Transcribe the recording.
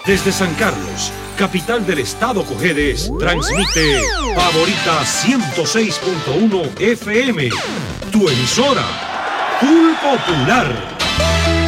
Desde San Carlos, capital del estado Cojedes, transmite Favorita 106.1 FM, tu emisora, Full Popular.